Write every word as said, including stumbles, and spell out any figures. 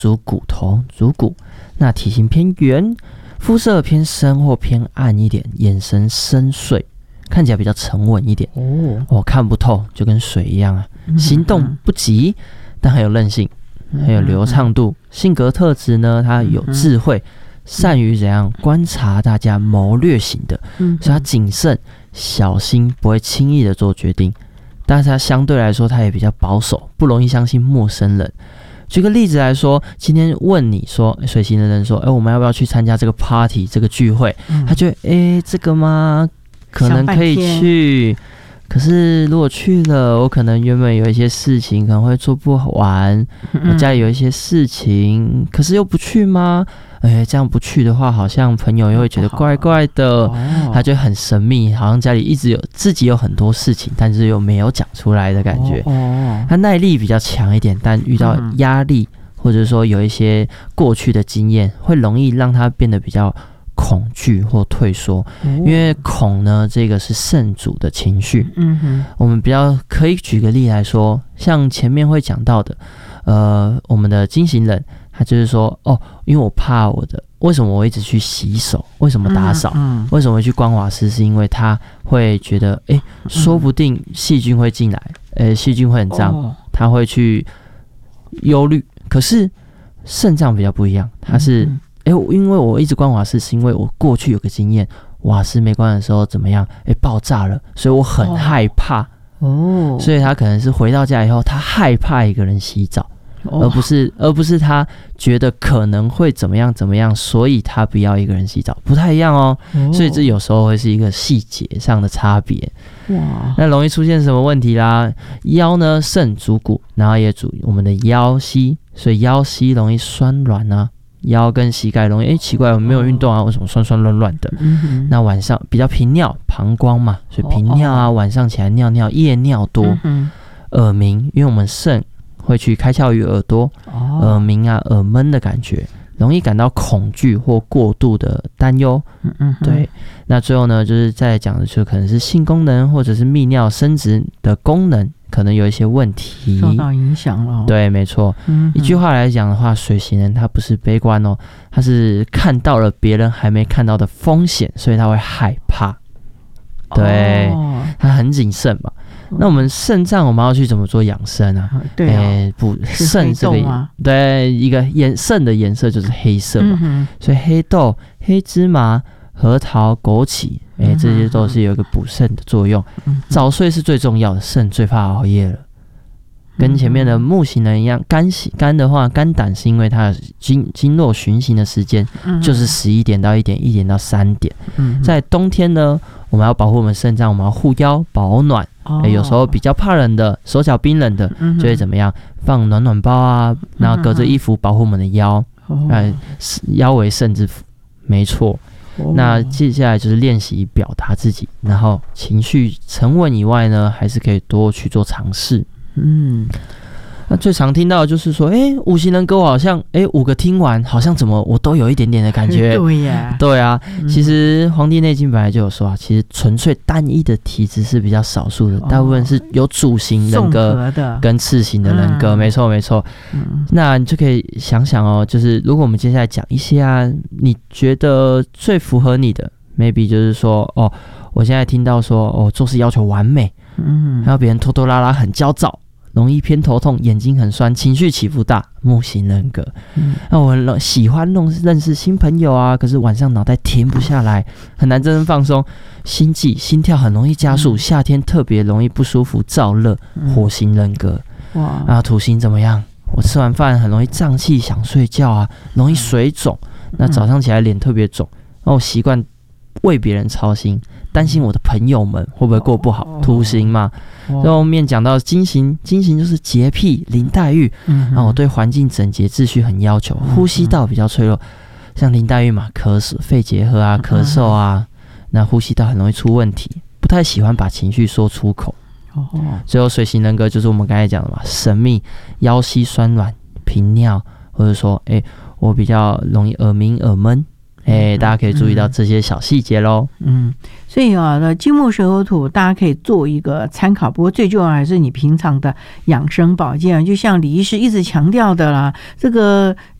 主骨头，主骨，那体型偏圆，肤色偏深或偏暗一点，眼神深邃，看起来比较沉稳一点。哦，哦看不透，就跟水一样啊。行动不急，但很有韧性，很有流畅度。性格特质呢，他有智慧，善于怎样观察大家，谋略型的，所以他谨慎、小心，不会轻易的做决定。但是他相对来说，他也比较保守，不容易相信陌生人。举个例子来说，今天问你说，水星的人说，哎、欸，我们要不要去参加这个 party 这个聚会？嗯、他觉得，哎、欸，这个吗？可能可以去。可是如果去了，我可能原本有一些事情可能会做不完，我家里有一些事情，可是又不去吗？哎，这样不去的话，好像朋友又会觉得怪怪的，哦、他就很神秘，好像家里一直有自己有很多事情，但是又没有讲出来的感觉。哦、他耐力比较强一点，但遇到压力、嗯、或者说有一些过去的经验，会容易让他变得比较恐惧或退缩，哦、因为恐呢，这个是圣主的情绪。嗯哼，我们比较可以举个例来说，像前面会讲到的，呃，我们的金型人。他就是说，哦，因为我怕我的，为什么我一直去洗手？为什么打扫？嗯嗯、为什么会去关瓦斯？是因为他会觉得，哎，说不定细菌会进来，呃，细菌会很脏，哦、他会去忧虑。可是肾脏比较不一样，他是，哎、嗯，因为我一直关瓦斯，是因为我过去有个经验，瓦斯没关的时候怎么样？哎，爆炸了，所以我很害怕。哦，所以他可能是回到家以后，他害怕一个人洗澡。而不是，而不是他觉得可能会怎么样怎么样，所以他不要一个人洗澡，不太一样哦。哦所以这有时候会是一个细节上的差别。哇，那容易出现什么问题啦？腰呢，肾主骨，然后也主我们的腰膝，所以腰膝容易酸软啊。腰跟膝盖容易，哎，奇怪，我没有运动啊，为什么酸酸软软的？嗯、那晚上比较频尿，膀胱嘛，所以频尿啊，哦、晚上起来尿尿，夜尿多，嗯、耳鸣，因为我们肾。会去开窍于耳朵，哦、耳鸣啊、耳闷的感觉，容易感到恐惧或过度的担忧。嗯嗯，对。那最后呢，就是再讲的就可能是性功能或者是泌尿生殖的功能可能有一些问题， 受到影响了。 对，没错。嗯、一句话来讲的话，水型人他不是悲观哦，他是看到了别人还没看到的风险，所以他会害怕。对，哦、他很谨慎嘛。那我们肾脏我们要去怎么做养生啊？ 对啊， 欸、补肾这个对一个颜肾的颜色就是黑色嘛，嗯、所以黑豆、黑芝麻、核桃、枸杞，哎、欸，这些都是有一个补肾的作用。嗯、早睡是最重要的，肾最怕熬夜了。跟前面的木型人一样，肝肝的话，肝胆是因为它的经经络循行的时间、嗯、就是十一点到一点，一点到三点。嗯、在冬天呢，我们要保护我们肾脏，我们要护腰保暖。哦欸、有时候比较怕冷的，手脚冰冷的，嗯、就会怎么样？放暖暖包啊，然后隔着衣服保护我们的腰，嗯、呃，腰为肾之府，没错。哦、那接下来就是练习表达自己，然后情绪沉稳以外呢，还是可以多去做尝试。嗯，那最常听到的就是说，哎、欸，五行人格我好像，哎、欸，五个听完，好像怎么我都有一点点的感觉。 对呀， 对啊。嗯、其实《黄帝内经》本来就有说啊，其实纯粹单一的体质是比较少数的，哦、大部分是有主型人格跟次型的人格。嗯、没错，没错。嗯、那你就可以想想哦，就是如果我们接下来讲一些啊，你觉得最符合你的 ，maybe 就是说，哦，我现在听到说，哦，做事要求完美。嗯，还有别人拖拖拉拉，很焦躁，容易偏头痛，眼睛很酸，情绪起伏大，木型人格。嗯，那我很喜欢认识新朋友啊，可是晚上脑袋停不下来，很难真正放松，心悸、心跳很容易加速，嗯、夏天特别容易不舒服、燥热，火型人格。哇，然后土星怎么样？我吃完饭很容易胀气，想睡觉啊，容易水肿。嗯、那早上起来脸特别肿，那我习惯为别人操心。担心我的朋友们会不会过不好，哦、土星嘛。然后后面讲到金星，金星就是洁癖、林黛玉，嗯、然后我对环境整洁秩序很要求，嗯、呼吸道比较脆弱，像林黛玉嘛，咳嗽、肺结核啊，咳嗽啊，嗯、那呼吸道很容易出问题，不太喜欢把情绪说出口。哦，最后水型人格就是我们刚才讲的嘛，神秘、腰膝酸软、频尿，或者说，哎，我比较容易耳鸣、耳闷。 哎，大家可以注意到这些小细节咯。 嗯，所以啊，那金木水火土大家可以做一个参考，不过最重要还是你平常的养生保健，就像李医师一直强调的啦，这个